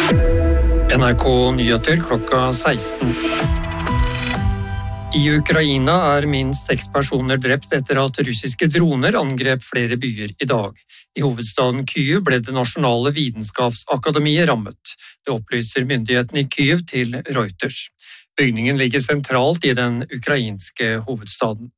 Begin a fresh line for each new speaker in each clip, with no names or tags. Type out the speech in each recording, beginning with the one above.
NRK Nyheter klokka 16. I Ukraina minst 6 personer drept etter at russiske droner angrep flere byer i dag. I hovedstaden Kyiv ble det nasjonale vitenskapsakademiet rammet. Det opplyser myndighetene i Kyiv til Reuters. Bygningen ligger sentralt i den ukrainske hovedstaden.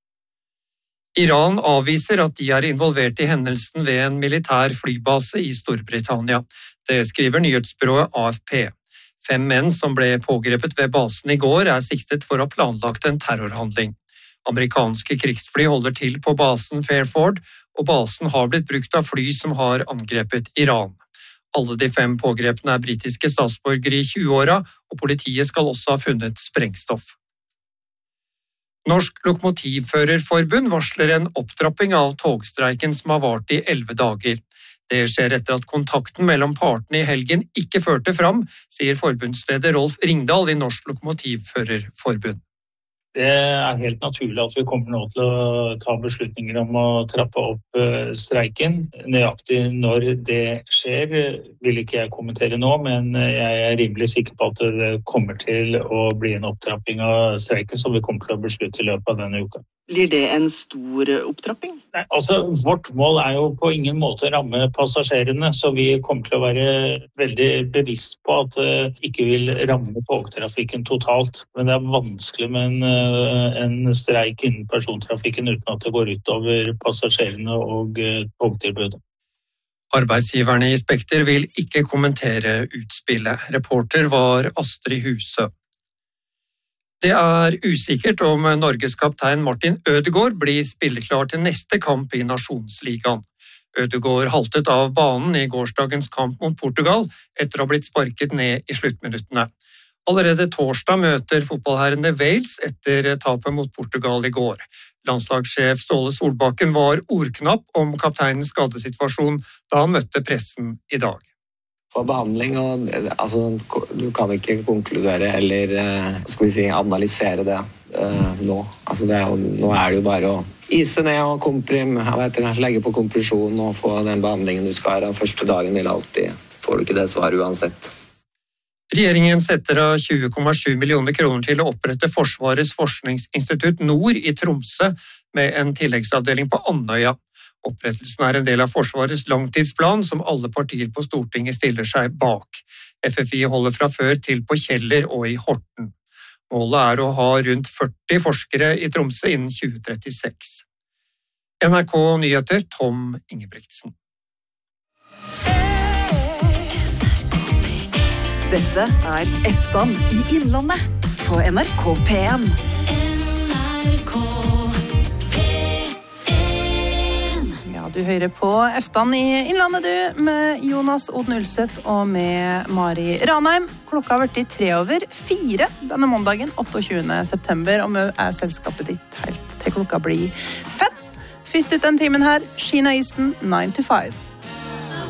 Iran avviser at de involvert i hendelsen ved en militær flybase i Storbritannia. Det skriver nyhetsbyrået AFP. 5 menn som ble pågrepet ved basen i går siktet for å ha planlagt en terrorhandling. Amerikanske krigsfly holder til på basen Fairford, og basen har blitt brukt av fly som har angrepet Iran. Alle de 5 pågrepne britiske statsborgere i 20-åra, og politiet skal også ha funnet sprengstoff. Norsk Lokomotivførerforbund varsler en opptrapping av togstreiken som har vart i 11 dager. Det skjer etter at kontakten mellom partene i helgen ikke førte fram, sier forbundsleder Rolf Ringdal i Norsk Lokomotivførerforbund.
Det helt naturlig at vi kommer nå til å ta beslutninger om å trappe opp streiken. Nøyaktig når det skjer vil ikke jeg kommentere nå, men jeg rimelig sikker på at det kommer til å bli en opptrapping av streiken som vi kommer til å beslutte i løpet av denne uka.
Blir det en stor opptrapping?
Nei, altså vårt mål jo på ingen måte å ramme passasjerene, så vi kommer til å være veldig bevisst på at det ikke vil ramme togtrafikken totalt. Men det vanskelig med en streik innen persontrafikken uten at det går ut over passasjerene og togtilbudet.
Arbeidsgiverne i Spekter vil ikke kommentere utspillet. Reporter var Astrid Huse. Det usikkert om Norges kaptein Martin Ødegaard blir spilleklar til neste kamp i Nasjonsligaen. Ødegaard haltet av banen i gårsdagens kamp mot Portugal etter å ha blitt sparket ned i sluttminuttene. Allerede torsdag møter fotballherrene Wales etter tapet mot Portugal i går. Landslagssjef Ståle Solbakken var ordknapp om kapteinens skadesituasjon da han møtte pressen i dag.
For behandling, du kan ikke konkludere eller analysere det nå. Nå det jo bare å ise ned og legge på kompresjon og få den behandlingen du skal ha. Første dagen vil alltid, får du ikke det svaret uansett.
Regjeringen setter av 20,7 millioner kroner til å opprette Forsvarets forskningsinstitutt Nord i Tromsø med en tilleggsavdeling på Andøya. Opprettelsen en del av Forsvarets langtidsplan som alle partier på Stortinget stiller seg bak. FFI holder fra før til på Kjeller og i Horten. Målet å ha rundt 40 forskere i Tromsø innen 2036. NRK Nyheter, Tom Ingebrigtsen.
Dette Eftan i Innlandet på NRK P1.
Du hører på Eftan i Innlandet, du, med Jonas Oden Ulseth og med Mari Ranheim. Klokka har vært 3:04 denne mandagen, 28. september, og nå selskapet ditt helt til klokka blir 5. Først ut den timen her, Sheena Easton, 9 to 5.